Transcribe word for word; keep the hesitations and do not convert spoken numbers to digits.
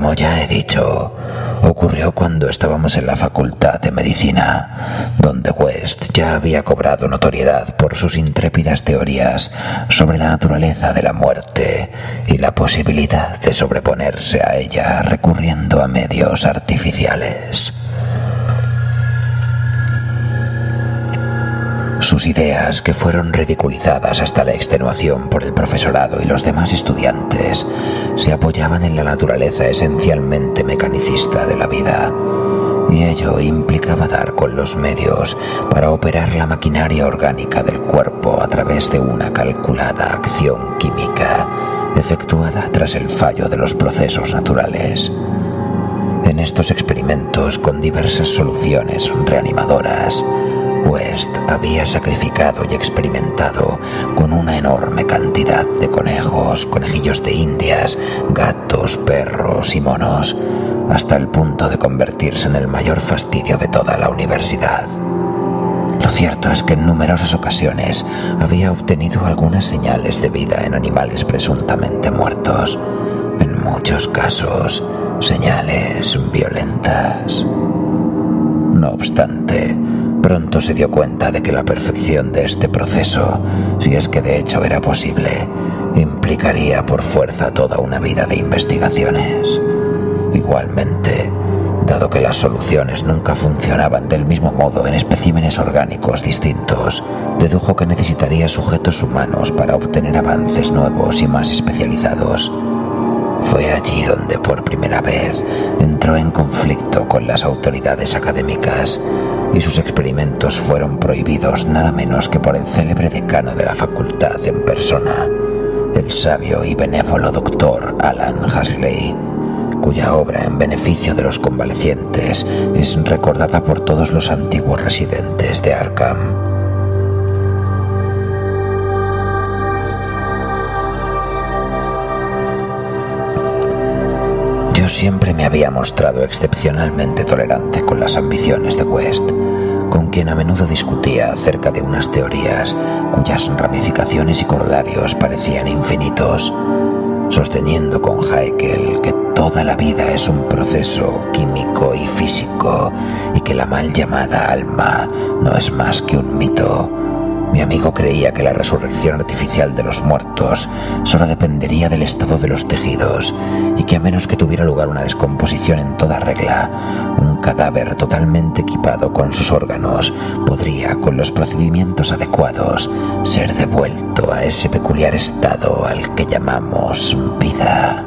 Como ya he dicho, ocurrió cuando estábamos en la Facultad de Medicina, donde West ya había cobrado notoriedad por sus intrépidas teorías sobre la naturaleza de la muerte y la posibilidad de sobreponerse a ella recurriendo a medios artificiales. Sus ideas, que fueron ridiculizadas hasta la extenuación por el profesorado y los demás estudiantes, se apoyaban en la naturaleza esencialmente mecanicista de la vida, y ello implicaba dar con los medios para operar la maquinaria orgánica del cuerpo a través de una calculada acción química efectuada tras el fallo de los procesos naturales. En estos experimentos con diversas soluciones reanimadoras, West había sacrificado y experimentado con una enorme cantidad de conejos, conejillos de indias, gatos, perros y monos, hasta el punto de convertirse en el mayor fastidio de toda la universidad. Lo cierto es que en numerosas ocasiones había obtenido algunas señales de vida en animales presuntamente muertos. En muchos casos, señales violentas. No obstante, pronto se dio cuenta de que la perfección de este proceso, si es que de hecho era posible, implicaría por fuerza toda una vida de investigaciones. Igualmente, dado que las soluciones nunca funcionaban del mismo modo en especímenes orgánicos distintos, dedujo que necesitaría sujetos humanos para obtener avances nuevos y más especializados. Fue allí donde por primera vez entró en conflicto con las autoridades académicas y sus experimentos fueron prohibidos nada menos que por el célebre decano de la facultad en persona, el sabio y benévolo doctor Alan Huxley, cuya obra en beneficio de los convalecientes es recordada por todos los antiguos residentes de Arkham. Yo siempre me había mostrado excepcionalmente tolerante con las ambiciones de West, con quien a menudo discutía acerca de unas teorías cuyas ramificaciones y corolarios parecían infinitos, sosteniendo con Haeckel que toda la vida es un proceso químico y físico y que la mal llamada alma no es más que un mito. Mi amigo creía que la resurrección artificial de los muertos solo dependería del estado de los tejidos y que a menos que tuviera lugar una descomposición en toda regla, un cadáver totalmente equipado con sus órganos podría, con los procedimientos adecuados, ser devuelto a ese peculiar estado al que llamamos vida.